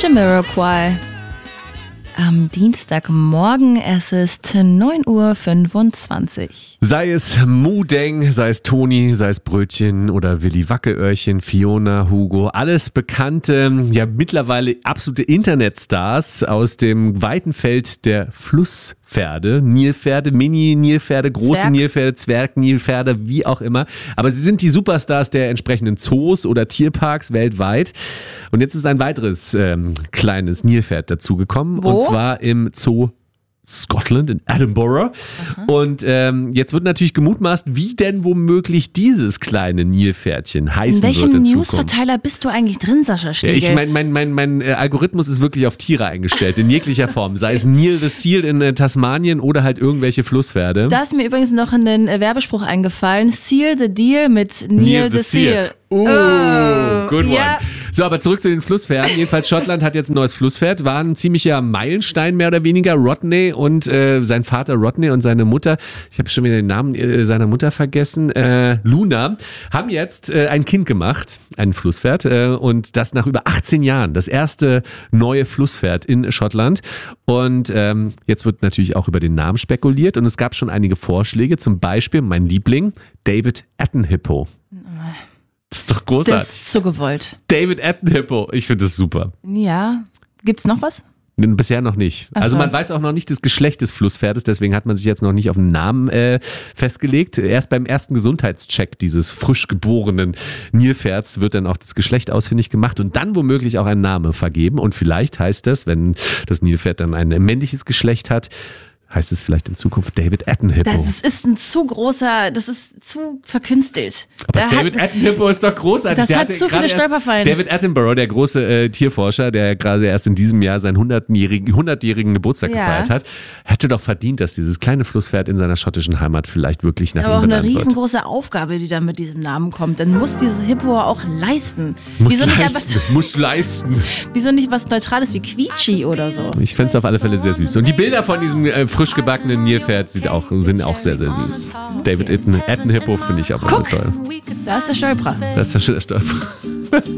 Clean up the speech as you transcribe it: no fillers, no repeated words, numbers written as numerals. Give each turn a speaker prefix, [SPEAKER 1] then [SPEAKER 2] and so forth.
[SPEAKER 1] Jamiroquai. Am Dienstagmorgen, es ist 9:25 Uhr.
[SPEAKER 2] Sei es Mudeng, sei es Toni, sei es Brötchen oder Willi Wackelöhrchen, Fiona, Hugo, alles bekannte, ja mittlerweile absolute Internetstars aus dem weiten Feld der Flusspferde, Nilpferde, Mini-Nilpferde, große Nilpferde, Zwerg-Nilpferde, wie auch immer. Aber sie sind die Superstars der entsprechenden Zoos oder Tierparks weltweit. Und jetzt ist ein weiteres kleines Nilpferd dazugekommen.
[SPEAKER 1] Wo?
[SPEAKER 2] Und zwar im Zoo Scotland in Edinburgh. Aha. Und jetzt wird natürlich gemutmaßt, wie denn womöglich dieses kleine Nilpferdchen heißen wird in Zukunft.
[SPEAKER 1] In welchem Newsverteiler bist du eigentlich drin, Sascha Schlegel?
[SPEAKER 2] Ja, mein Algorithmus ist wirklich auf Tiere eingestellt, in jeglicher Form. Sei es Neil the Seal in Tasmanien oder halt irgendwelche Flusspferde.
[SPEAKER 1] Da ist mir übrigens noch ein Werbespruch eingefallen. Seal the Deal mit Neil the Seal.
[SPEAKER 2] Good one.
[SPEAKER 1] Ja.
[SPEAKER 2] So, aber zurück zu den Flusspferden. Jedenfalls Schottland hat jetzt ein neues Flusspferd. War ein ziemlicher Meilenstein mehr oder weniger. Rodney und sein Vater Rodney und seine Mutter, ich habe schon wieder den Namen seiner Mutter vergessen, Luna, haben jetzt ein Kind gemacht, ein Flusspferd. Und das nach über 18 Jahren. Das erste neue Flusspferd in Schottland. Und jetzt wird natürlich auch über den Namen spekuliert. Und es gab schon einige Vorschläge. Zum Beispiel mein Liebling, David Attenhippo. Das ist doch großartig.
[SPEAKER 1] Das ist so gewollt.
[SPEAKER 2] David Attenhippo. Ich finde das super.
[SPEAKER 1] Ja. Gibt's noch was?
[SPEAKER 2] Bisher noch nicht.
[SPEAKER 1] Ach so.
[SPEAKER 2] Also man weiß auch noch nicht das Geschlecht des Flusspferdes, deswegen hat man sich jetzt noch nicht auf einen Namen festgelegt. Erst beim ersten Gesundheitscheck dieses frisch geborenen Nilpferds wird dann auch das Geschlecht ausfindig gemacht und dann womöglich auch ein Name vergeben. Und vielleicht heißt das, wenn das Nilpferd dann ein männliches Geschlecht hat, heißt es vielleicht in Zukunft David Attenhippo.
[SPEAKER 1] Das ist ein zu großer, das ist zu verkünstelt.
[SPEAKER 2] Aber David Attenhippo ist doch großartig.
[SPEAKER 1] Das hat zu viele Stolperfallen.
[SPEAKER 2] David Attenborough, der große Tierforscher, der gerade erst in diesem Jahr seinen 100-jährigen Geburtstag gefeiert hat, hätte doch verdient, dass dieses kleine Flusspferd in seiner schottischen Heimat vielleicht wirklich nach ihm benannt wird.
[SPEAKER 1] Aber auch eine riesengroße Aufgabe, die dann mit diesem Namen kommt. Dann muss dieses Hippo auch leisten.
[SPEAKER 2] Muss leisten.
[SPEAKER 1] Wieso nicht was Neutrales wie Quietschi oder so?
[SPEAKER 2] Ich fände es auf alle Fälle sehr süß. Und die Bilder von diesem frisch gebackenen Nilpferd sind auch sehr, sehr süß. David Attenhippo finde ich auch toll.
[SPEAKER 1] Da ist der Stolperer.
[SPEAKER 2] Das ist der Stolperer.